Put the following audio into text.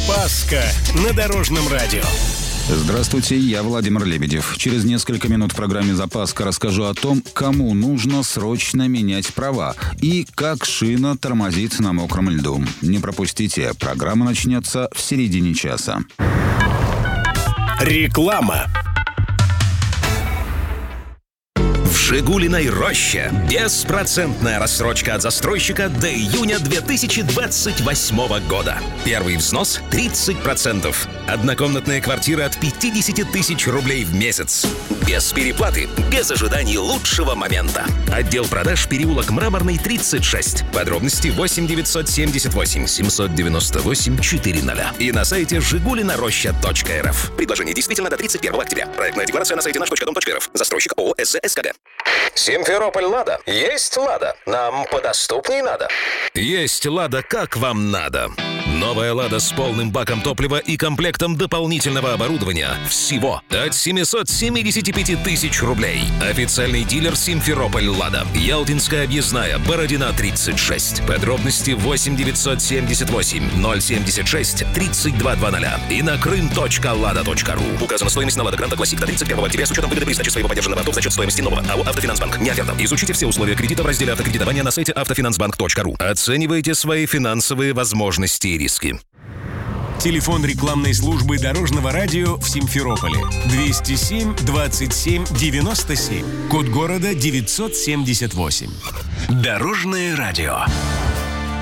Запаска на Дорожном радио. Здравствуйте, я Владимир Лебедев. Через несколько минут в программе «Запаска» расскажу о том, кому нужно срочно менять права и как шина тормозит на мокром льду. Не пропустите, программа начнется в середине часа. Реклама. В «Жигулиной роще» беспроцентная рассрочка от застройщика до июня 2028 года. Первый взнос 30%. Однокомнатная квартира от 50 тысяч рублей в месяц. Без переплаты, без ожиданий лучшего момента. Отдел продаж, переулок Мраморный, 36. Подробности 8 978 798 400. И на сайте жигулинароща.рф. Предложение действительно до 31 октября. Проектная декларация на сайте наш.дом.рф. Застройщик ООО «СЗ-СКГ». Симферополь «Лада». Есть «Лада». Нам подоступней надо. Есть «Лада», как вам надо. Новая «Лада» с полным баком топлива и комплектом дополнительного оборудования. Всего от 775 тысяч рублей. Официальный дилер «Симферополь «Лада». Ялтинская объездная, Бородина, 36. Подробности 8 978 076 3220 и на крым.lada.ру. Указана стоимость на «Лада Гранта Классик до 31 октября с учетом выгоды при сдаче своего подержанного авто за счет стоимости нового. АО «Автофинансбанк». Не оферта. Изучите все условия кредита в разделе «Автокредитование» на сайте автофинансбанк.ру. Оценивайте свои финансовые возможности и риски. Телефон рекламной службы Дорожного радио в Симферополе 207 27 97. Код города 978. Дорожное радио.